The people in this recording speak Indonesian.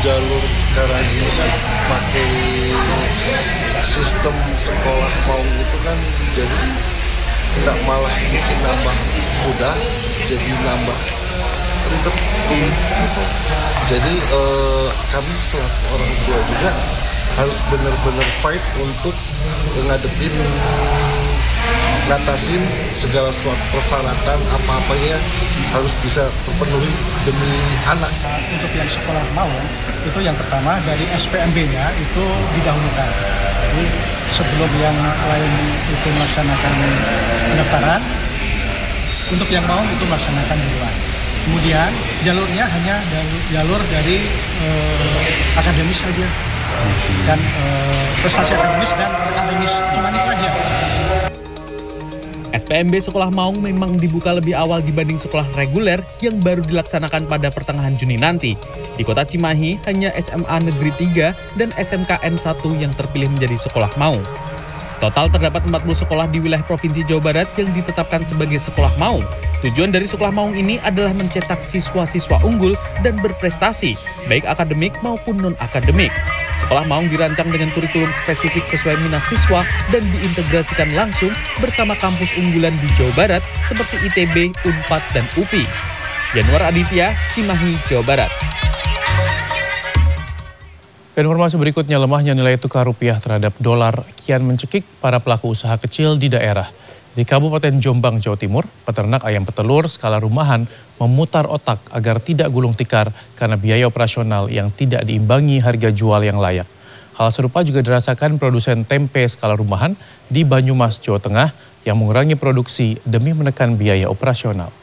jalur sekarang ini kan pakai sistem sekolah mau itu kan, jadi tidak malah bikin nambah mudah, jadi nambah ribet gitu. Jadi kami selaku orang tua juga harus benar-benar fight untuk ngadepin, ngatasin segala suatu persyaratan apa-apanya harus bisa terpenuhi demi anak. Untuk yang sekolah mau, itu yang pertama dari SPMB-nya itu didahulukan. Jadi sebelum yang lain itu melaksanakan pendaftaran, untuk yang mau itu melaksanakan duluan. Kemudian jalurnya hanya jalur dari akademis saja, dan prestasi akademis dan akademis, cuma itu aja. SPMB Sekolah Maung memang dibuka lebih awal dibanding sekolah reguler yang baru dilaksanakan pada pertengahan Juni nanti. Di Kota Cimahi hanya SMA Negeri 3 dan SMKN 1 yang terpilih menjadi sekolah Maung. Total terdapat 40 sekolah di wilayah Provinsi Jawa Barat yang ditetapkan sebagai sekolah Maung. Tujuan dari sekolah Maung ini adalah mencetak siswa-siswa unggul dan berprestasi, baik akademik maupun non-akademik. Sekolah Maung dirancang dengan kurikulum spesifik sesuai minat siswa dan diintegrasikan langsung bersama kampus unggulan di Jawa Barat seperti ITB, Unpad, dan UPI. Yanuar Aditya, Cimahi, Jawa Barat. Informasi berikutnya, lemahnya nilai tukar rupiah terhadap dolar kian mencekik para pelaku usaha kecil di daerah. Di Kabupaten Jombang, Jawa Timur, peternak ayam petelur skala rumahan memutar otak agar tidak gulung tikar karena biaya operasional yang tidak diimbangi harga jual yang layak. Hal serupa juga dirasakan produsen tempe skala rumahan di Banyumas, Jawa Tengah yang mengurangi produksi demi menekan biaya operasional.